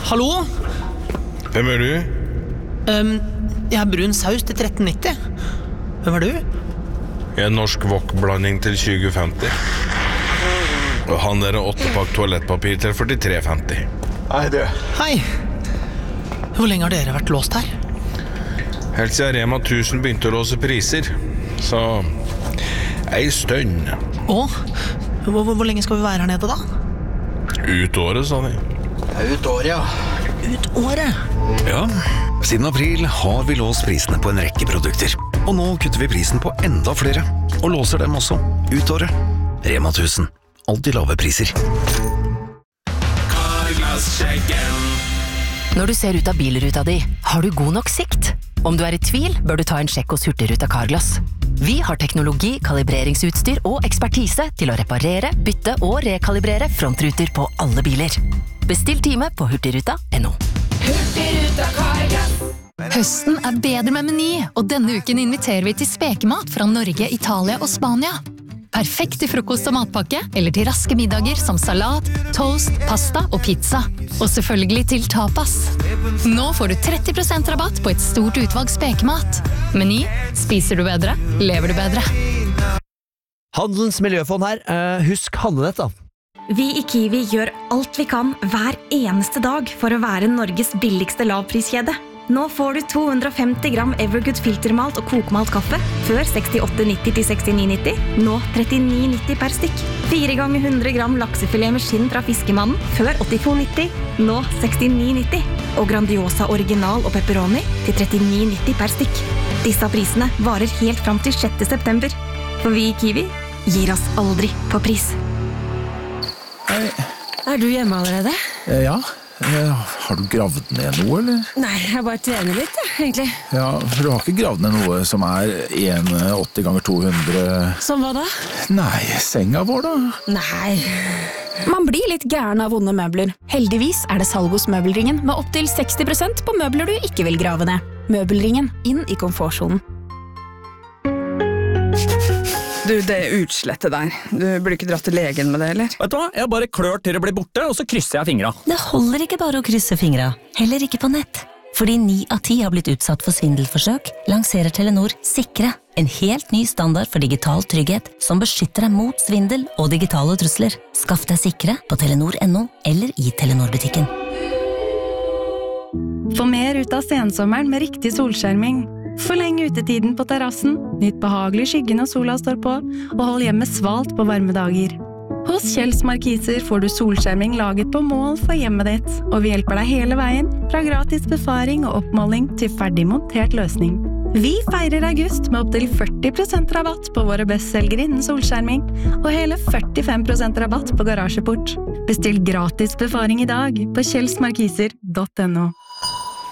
Hallo? Hvem du? Jeg har brun saus til 13,90. Hvem du? Jeg norsk wok-blanding til 20,50. Og han der 8-pakk toalettpapir til 43,50. Hei du. Hei. Hvor lenge har dere vært låst her? Helt siden Rema 1000 begynte å låse priser. Så ei stønn. Hvor lenge skal vi være her nede da? Ut året, sa de. Ut året, ja. Ut året? Ja, siden april har vi låst prisene på en rekke produkter. Og nå kutter vi prisen på enda flere. Og låser dem også ut året. Rema 1000. Alltid lave priser. Når du ser ut av bilruta di, har du god nok sikt? Om du er i tvil, bør du ta en sjekk hos Hurtigruten Carglass. Vi har teknologi, kalibreringsutstyr og ekspertise til å reparere, bytte og rekalibrere frontruter på alle biler. Bestill time på hurtigruta.no. Hurtigruten Carglass. Høsten er bedre med Meny, og denne uken inviterer vi til spekemat fra Norge, Italia og Spania. Perfekt til frokost og matpakke, eller til raske middager som salat, toast, pasta og pizza. Og selvfølgelig til tapas. Nå får du 30% rabatt på et stort utvalg spekemat. Meny, spiser du bedre, lever du bedre. Handelens miljøfond her, husk handlenett da. Vi i Kiwi gjør alt vi kan hver eneste dag for å være Norges billigste lavpriskjede. Nå får du 250 gram Evergood filtermalt og kokmalt kaffe før 68,90 til 69,90. Nå 39,90 per stykk. 4 ganger 100 gram laksefilet med skinn fra fiskemannen før 82,90. Nå 69,90. Og Grandiosa original og pepperoni til 39,90 per stykk. Disse prisene varer helt fram til 6. september. For vi i Kiwi gir oss aldri på pris. Hei. Er du hjemme allerede? Ja. Har du gravd ned noe, eller? Nei, jeg bare trener litt, egentlig. Ja, for du har ikke gravd ned noe som er 1,80 ganger 200... Som hva da? Nei, senga vår da. Nei. Man blir litt gæren av vonde møbler. Heldigvis er det salg hos Møbelringen med opp til 60% på møbler du ikke vil grave ned. Møbelringen, inn i komfortzonen. Du, det utslettet der. Du burde ikke dratt til legen med det, eller? Vet du hva? Jeg bare klør til det blir borte, og så krysser jeg fingra. Det holder ikke bare å krysse fingra, heller ikke på nett. Fordi 9 av 10 har blitt utsatt for svindelforsøk, lanserer Telenor Sikre, en helt ny standard for digital trygghet som beskytter deg mot svindel og digitale trusler. Skaff deg Sikre på telenor.no eller i Telenor-butikken. Få mer ut av sensommeren med riktig solskjerming. Forleng utetiden på terrassen, nytt behagelig skygge når sola står på, og hold hjemmet svalt på varme dager. Hos Kjells Markiser får du solskjerming laget på mål for hjemmet ditt, og vi hjelper deg hele veien, fra gratis befaring og oppmåling til ferdig montert løsning. Vi feirer august med opp til 40% rabatt på våre bestselgere innen solskjerming, og hele 45% rabatt på garasjeport. Bestill gratis befaring i dag på kjellsmarkiser.no.